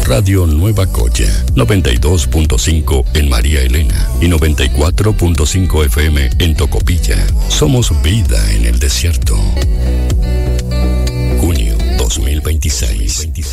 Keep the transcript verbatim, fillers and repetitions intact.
Radio Nueva Coya, noventa y dos punto cinco en María Elena y noventa y cuatro punto cinco F M en Tocopilla. Somos vida en el desierto. Junio dos mil veintiséis.